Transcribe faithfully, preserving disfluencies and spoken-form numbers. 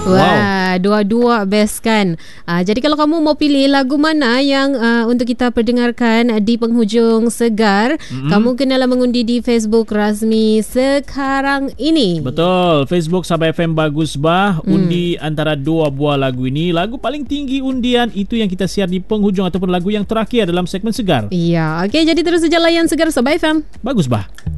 Wah, wow. Dua-dua best kan. Uh, jadi kalau kamu mau pilih lagu mana yang uh, untuk kita perdengarkan di penghujung Segar, mm-hmm. kamu kenalah mengundi di Facebook rasmi sekarang ini. Betul, Facebook Sabah F M Bagus Bah. Undi mm. antara dua buah lagu ini. Lagu paling tinggi undian itu yang kita siar di penghujung ataupun lagu yang terakhir dalam segmen Segar. Iya, okey, jadi terus saja layan Segar Sabah F M. Bagus Bah.